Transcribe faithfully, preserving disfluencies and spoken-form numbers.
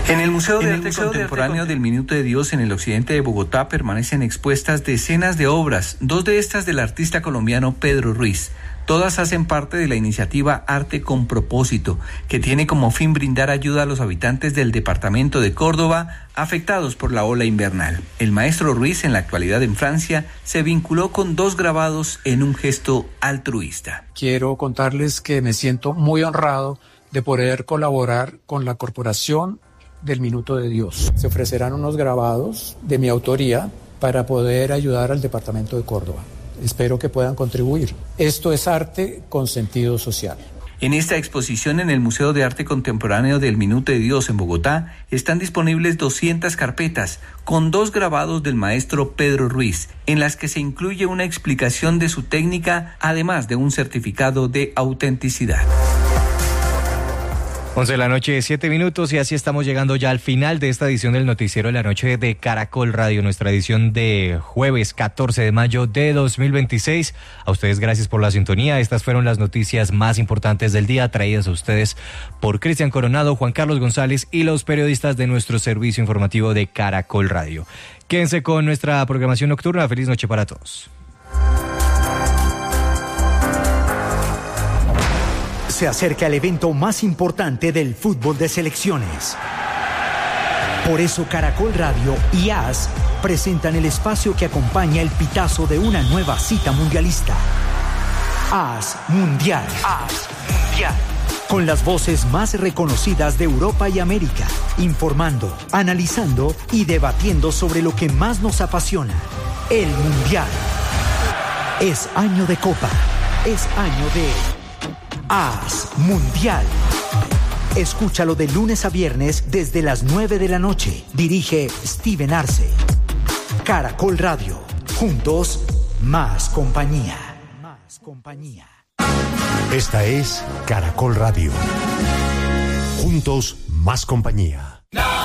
En el Museo de Arte Contemporáneo del Minuto de Dios en el occidente de Bogotá permanecen expuestas decenas de obras, dos de estas del artista colombiano Pedro Ruiz. Todas hacen parte de la iniciativa Arte con Propósito, que tiene como fin brindar ayuda a los habitantes del departamento de Córdoba afectados por la ola invernal. El maestro Ruiz, en la actualidad en Francia, se vinculó con dos grabados en un gesto altruista. Quiero contarles que me siento muy honrado de poder colaborar con la Corporación del Minuto de Dios. Se ofrecerán unos grabados de mi autoría para poder ayudar al departamento de Córdoba. Espero que puedan contribuir. Esto es arte con sentido social. En esta exposición en el Museo de Arte Contemporáneo del Minuto de Dios en Bogotá están disponibles doscientas carpetas con dos grabados del maestro Pedro Ruiz, en las que se incluye una explicación de su técnica, además de un certificado de autenticidad. once de la noche, siete minutos, y así estamos llegando ya al final de esta edición del Noticiero de la Noche de Caracol Radio, nuestra edición de jueves catorce de mayo de dos mil veintiséis. A ustedes gracias por la sintonía. Estas fueron las noticias más importantes del día, traídas a ustedes por Cristian Coronado, Juan Carlos González y los periodistas de nuestro servicio informativo de Caracol Radio. Quédense con nuestra programación nocturna. Feliz noche para todos. Se acerca el evento más importante del fútbol de selecciones. Por eso Caracol Radio y A S presentan el espacio que acompaña el pitazo de una nueva cita mundialista. A S Mundial. A S Mundial. Con las voces más reconocidas de Europa y América, informando, analizando y debatiendo sobre lo que más nos apasiona, el Mundial. Es año de Copa, es año de A S Mundial. Escúchalo de lunes a viernes desde las nueve de la noche. Dirige Steven Arce. Caracol Radio. Juntos, más compañía. Más compañía. Esta es Caracol Radio. Juntos, más compañía.